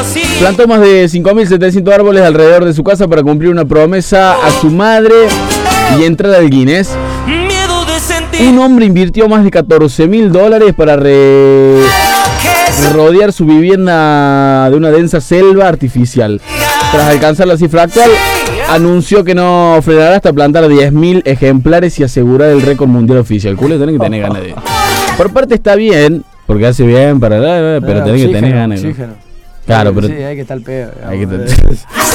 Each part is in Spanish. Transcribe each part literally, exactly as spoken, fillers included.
Plantó más de cinco mil setecientos árboles alrededor de su casa para cumplir una promesa a su madre y entrar al Guinness. Un hombre invirtió más de catorce mil dólares para re... rodear su vivienda de una densa selva artificial. Tras alcanzar la cifra actual, anunció que no frenará hasta plantar diez mil ejemplares y asegurar el récord mundial oficial. Culo, tenés que tener ganas de... Por parte está bien, porque hace bien para... Pero no, tenés que tener ganas. Oxígeno. Claro, pero... Sí, hay que estar el pedo. Hay que estar...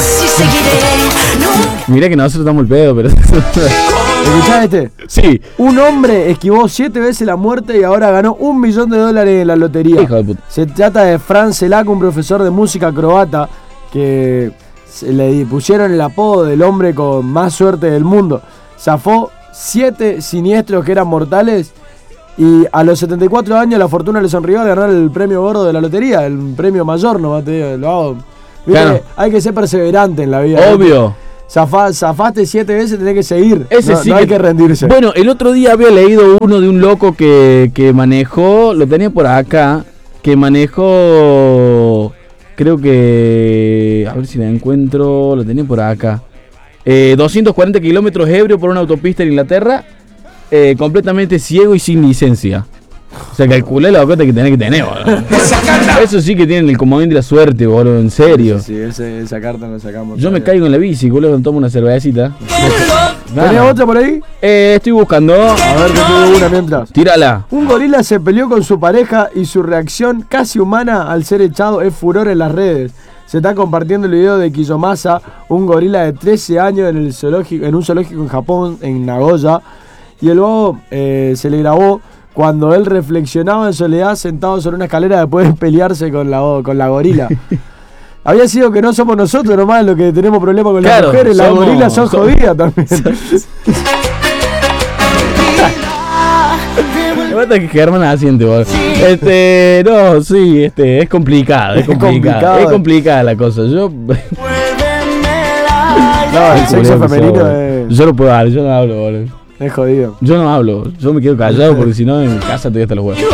Mira que nosotros estamos el pedo, pero... ¿Escuchás este? Sí. Un hombre esquivó siete veces la muerte y ahora ganó un millón de dólares en la lotería. Hijo de puta. Se trata de Fran Selak, un profesor de música croata que se le pusieron el apodo del hombre con más suerte del mundo. Zafó siete siniestros que eran mortales y a los setenta y cuatro años la fortuna le sonrió al ganar el premio gordo de la lotería, el premio mayor, no te digo, lo hago. Claro. Hay que ser perseverante en la vida. Obvio. Zafá, zafaste siete veces, tenés que seguir. Ese no, sí no que... hay que rendirse. Bueno, el otro día había leído uno de un loco que, que manejó, lo tenía por acá, que manejó, creo que, a ver si la encuentro, lo tenía por acá, eh, doscientos cuarenta kilómetros ebrio por una autopista en Inglaterra, eh, completamente ciego y sin licencia. O sea, calculé la bocota que tenés que tener, boludo. Eso sí que tienen el comodín de la suerte, boludo, en serio. Sí, ese, esa carta la sacamos. Yo me caigo en la bici, boludo, tomo una cervecita. ¿Tenés otra por ahí? Eh, estoy buscando. A ver, que tengo una mientras. Tírala. Un gorila se peleó con su pareja y su reacción casi humana al ser echado es furor en las redes. Se está compartiendo el video de Kiyomasa, un gorila de trece años en, el zoológico, en un zoológico en Japón, en Nagoya. Y el lobo eh, se le grabó cuando él reflexionaba en soledad sentado sobre una escalera después de pelearse con la, con la gorila. Había sido que no somos nosotros nomás los que tenemos problemas con claro, las mujeres, las somos, gorilas son somos, jodidas también. Me mata que Germán asiente, vos. Este, no, sí, este, es complicado, es complicado, es complicada la cosa. Yo... No, el sexo femenino es... Yo no puedo hablar, yo no hablo, boludo. Es jodido. Yo no hablo, yo me quedo callado porque si no en casa te hasta los huevos.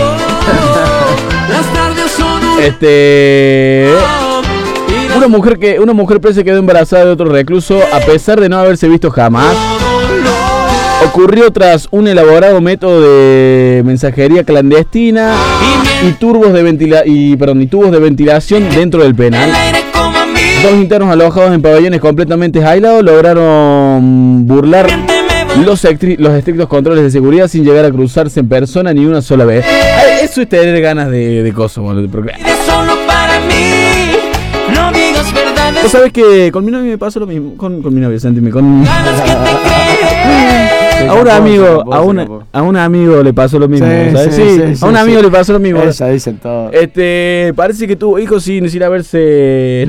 Este... Una mujer que una mujer presa quedó embarazada de otro recluso a pesar de no haberse visto jamás. Ocurrió tras un elaborado método de mensajería clandestina y turbos de ventila y perdón, y tubos de ventilación dentro del penal. Dos internos alojados en pabellones completamente aislados lograron burlar los, estri- los estrictos controles de seguridad sin llegar a cruzarse en persona ni una sola vez. Eso es tener ganas de, de cosas, boludo. Vos sabés que con mi novio me pasó lo mismo. Con, con mi novio, sentime. Con... a un amigo, a un, a un amigo le pasó lo mismo, sí, ¿sabes? Sí, sí, sí, a un sí, amigo sí. le pasó lo mismo. Esa dicen todo. Este, parece que tuvo hijos sin, sin haberse...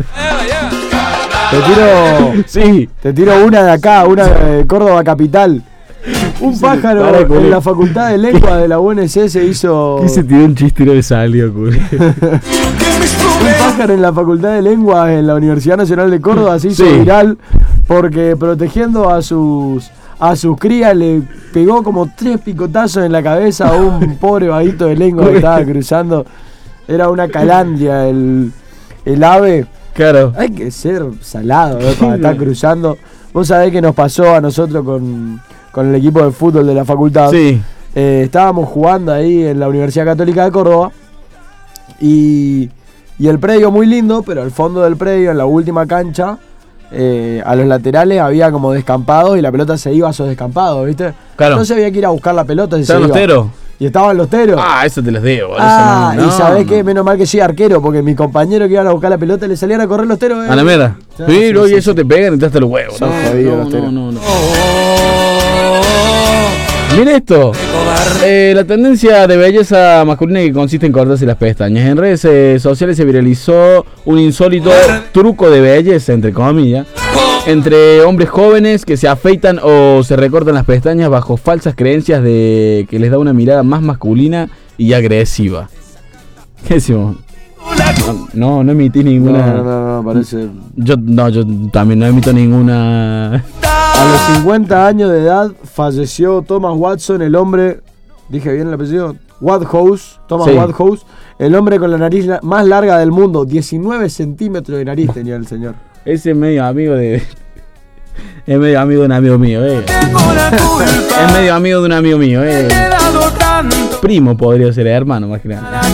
Te tiro, sí. Te tiro una de acá, una de Córdoba capital. Un sí, pájaro para, en la facultad de lengua de la U N C se hizo... ¿Qué se tiró un chiste y no le salió, culo? Un pájaro en la facultad de lengua en la Universidad Nacional de Córdoba se hizo sí. viral porque protegiendo a sus a sus crías le pegó como tres picotazos en la cabeza a un pobre vaguito de lengua que estaba cruzando. Era una calandria el, el ave. Claro. Hay que ser salado, ¿no? Para estar cruzando. Vos sabés que nos pasó a nosotros con, con el equipo de fútbol de la facultad. Sí. Eh, estábamos jugando ahí en la Universidad Católica de Córdoba y, y el predio muy lindo, pero al fondo del predio, en la última cancha, eh, a los laterales había como descampados y la pelota se iba a esos descampados, ¿viste? Claro. Entonces había que ir a buscar la pelota. ¿Estaban los teros? Y estaban los teros. Ah, eso te los debo. Ah, eso no, y sabés no. qué, menos mal que soy arquero, porque mi compañero que iban a buscar la pelota le salían a correr los teros. Eh. A la mierda. Sí, sí, no, sí, y eso sí. te pegan y te hasta los huevos. Son no, jodidos no, los teros. No, no, no. Mira esto. Eh, la tendencia de belleza masculina que consiste en cortarse las pestañas. En redes eh, sociales se viralizó un insólito truco de belleza, entre comillas, entre hombres jóvenes que se afeitan o se recortan las pestañas bajo falsas creencias de que les da una mirada más masculina y agresiva. ¿Qué decimos? No, no, no emití ninguna. No, no, no, parece. Yo, no, yo también no emito ninguna. A los cincuenta años de edad falleció Thomas Watson, el hombre, dije bien el apellido, Wodehouse, Thomas Sí. Wodehouse, el hombre con la nariz la- más larga del mundo, diecinueve centímetros de nariz tenía el señor. Ese es medio amigo de. Es medio amigo de un amigo mío, eh. Es medio amigo de un amigo mío, eh. Primo podría ser, hermano, más que nada.